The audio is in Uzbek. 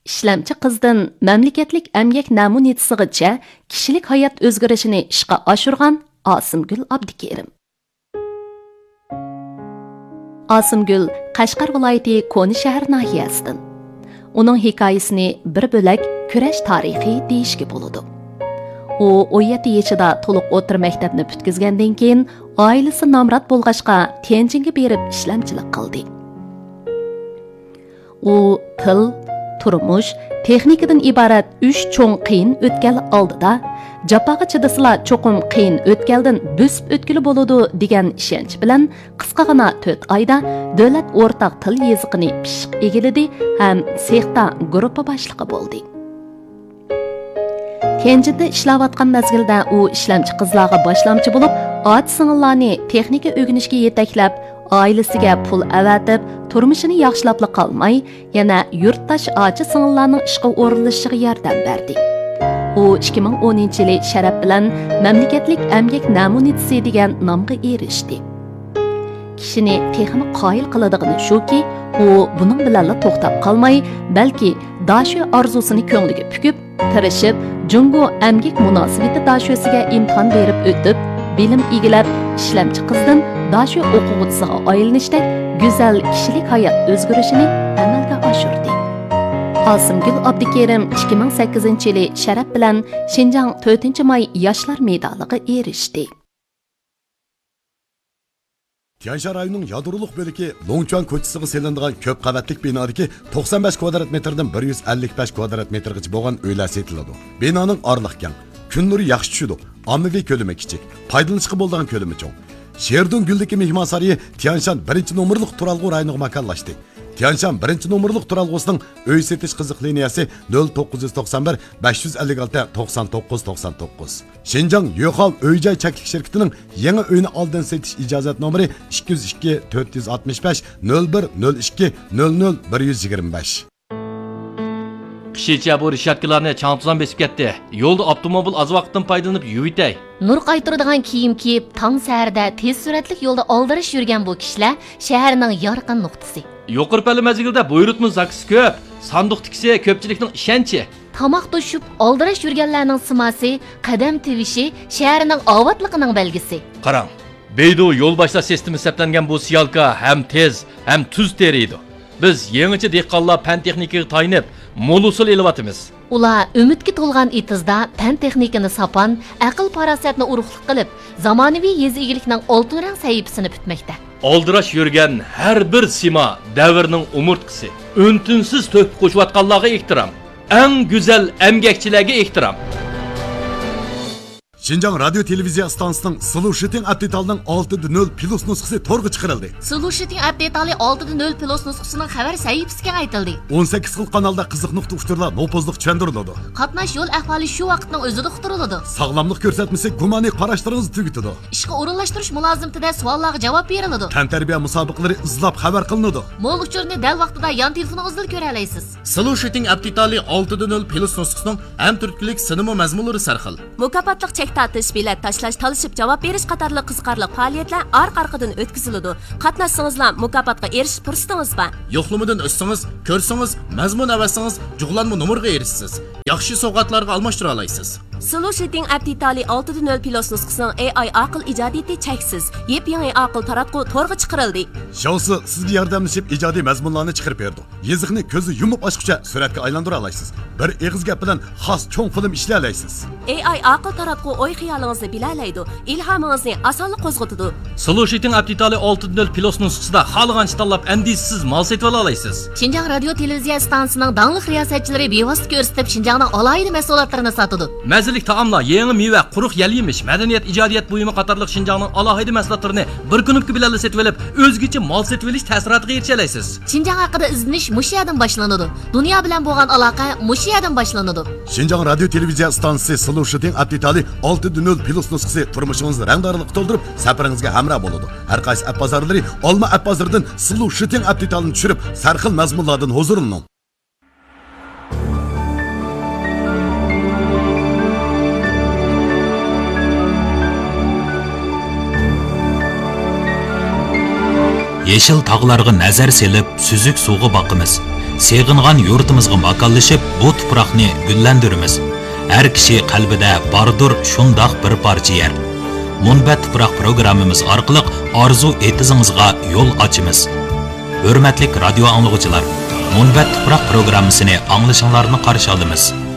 ishlamchi qizdan mamlakatlik emgak namunetisigacha kishilik hayot o'zgarishini ishga oshirgan Osimgul Abdukerim. Osimgul Qashqar viloyati Koni shahar nahiyasidan. Uning hikoyasini bir bo'lak kurash tarixi deyishga bo'ladi. U 17 yoshida to'liq o'tir maktabni bitkizgandan keyin oilasi nomrod bo'lg'achqa Tianjinga berib ishlamchilik qildi. U til, turmush, texnikadan iborat 3 cho'ng qiyin o'tkal oldida japaga chidasila cho'qim qiyin o'tkaldan bo'sib o'tkili bo'ladi degan ishonch bilan qisqagina 4 oyda davlat o'rtaq til yoziqini pishiq egildi ham sexta guruhi boshlig'i bo'ldi. Tianjinda ishlayotgan mezgilda u ishlamchi qizlarga boshlamchi bo'lib, ot singillarni texnika o'rganishga yetaklab, oilasiga pul avatib, turmushini yaxshilab qolmay, yana yurtdosh ochi singillarning ishga o'rinlashishiga yordam berdi. U 2010-yili sharaf bilan mamlakatlik emgak namunetisi degan nomga erishdi. Kishini texmi qoyil qiladigan shuki, u buning bilan to'xtab qolmay, balki dashu orzusini ko'ngliga pukib, tirishib, Jungo emgak munosabati dashosiga imtihon berib o'tib, bilim egilab, ishlamchi qizdan dashu o'quvchisiga aylanishda go'zal kishilik hayot o'zgarishini amalga oshirdi. Osimgul Abdukerim 2008-yili sharaf bilan Xinjiang 4-may yoshlar medaliga erishdi. Tianshan rayonining yadroluk bölüki Longchuan ko'chasiga selinadigan ko'p qavatlik binodagi 95 kvadrat metrdan 155 kvadrat metrgacha bo'lgan uylar setiladi. Binoning orliq keng, kun nuri yaxshi tushadi, ommaviy ko'lami kichik, foydalanishga bo'ladigan ko'lami cho'ng. Sherdun Guldagi mehmonsariyi Tianshan 1-nomerlik turalg'u rayoniga makonlashdi. Tianshan 1-nomerlik turalg'usining uy setish qiziq liniyasi 0991 556 99 99. Xinjiang Yo'qol uy-joy chaklik shirkatining yangi uyni oldin setish ijozat nomeri 202 465 01 02 00 125. Kishicha bu rishatkalarni changtuzan besib ketdi. Yo'lda avtomobil az vaqtdan foydalanib yuvitay. Nur qaytiradigan kiyim kiyib, tong saharda tez suratli yo'lda oldirish yurgan bu kishilar shaharning yorqin nuqtasi. Yuqorpali mazgilda buyurtma zakisi ko'p, sanduq tikisi ko'pchilikning ishonchi. Tamoq to'shib, oldirish yurganlarning simasi, qadam tevishi shaharning obodligining belgisi. Qarang, Beydu yo'l boshlash sistemi hisoblangan bu siyalka ham tez, ham tuz teriydi. Biz yangicha dehqonlar fan texnikaga tayinib, mo'l usul elyapmiz. Ular umidga to'lgan itizda fan texnikani sapan, aql farosatni urug'lik qilib, zamonaviy yezi egilikning oltin rang sahifasini bitmoqda. Oldirash yurgan har bir sima davrning umurtqisi. Untinsiz to'p qo'shayotganlarga ehtirom. Eng go'zal emgakchilarga ehtirom. Xinjiang radio televiziya stansiyasining Solution Update-ning 6.0 plus nusxasi to'rga chiqarildi. Solution Update 6.0 plus nusxasining xabar sahifasiga aytildi. 18 xil kanalda qiziq nuqta uchurlar nopozliq tushuntiriladi. Qatnash yo'l ahvoli shu vaqtning o'zida uqtiriladi. Sog'lomlik ko'rsatmasi gumoniy qarashlaringizni tugitadi. Ishga o'rinlashtirish mulozimtida savollarga javob beriladi. Tantarbiya musobaqalari izlab xabar qilinadi. Mo'l uchurni dal vaqtida yon telefoningizda ko'ra olasiz. Solution Update 6.0 plus nusxasining ham turklik sinema mazmunlari sarxil. Mukofotliq tatish, bilet tashlash, talishib javob berish qatorli qiziqarli faoliyatlar orqa-orqadan o'tkaziladi. Qatnashsangizlar mukofotga erishish fursatingiz bor. Yo'qlamadan o'tsangiz, ko'rsangiz, mazmun avasangiz, jug'lanma nomerga erishsiz. Yaxshi sovg'atlarga almashtira olasiz. Solution Update 6.0 plus nusxasining AI aql ijodiyati cheksiz. Yep-yangi aql taratqu to'rga chiqarildi. Shousi sizga yordamlashib ijodiy mazmunlarni chiqarib berdi. Yeziqni ko'zi yumib ochguncha suratga aylantira olasiz. Bir eg'iz gap bilan xos cho'ng film ishlay olasiz. AI aql taratqu o'y xiyolingizni bilalaydi, ilhomingizni osonlik qo'zg'atadi. Solution Update 6.0 plus nusxasida xohlagancha tanlab andisiz mol setib olasiz. Xinjiang radio televiziya stansiyasining dangli riyosatchilari bevosita ko'rsatib Xinjiangning alohida mahsulotlarini sotadi. Mazalik taomlar, yangi meva, quruq yal yemish, madaniyat, ijodiyat buyumi qatorliq Xinjiangning alohida mahsulotlarini bir kunlik bilan setib olib, o'zgacha mol setib olish ta'siriga erisha olasiz. Xinjiang haqida izlanish mushiyadan boshlanadi. Dunyo bilan bo'lgan aloqa mushiyadan boshlanadi. Xinjiang radio televiziya stansiyasi Solution Update 6.0 plus nusxasi turmushingizni rangdorlik to'ldirib, safaringizga hamroh bo'ladi. Har qaysi app bozorlari Olma app bozoridan Solution Update-ni tushirib, sarxil mazmunlardan huzurlaning. Yeşil tağlarga nazar selib, süzük suğu baqimiz. Seg'ingan yurtimizga makonlashib, bu tuproqni gullandiramiz. Har kishi qalbida bordir shundoq bir parcha yer. Munbat tuproq programmamiz orqali orzu etizingizga yo'l ochamiz. Hurmatli radio anglovchilar, Munbat tuproq programmasini anglashinglarni qarshi olamiz.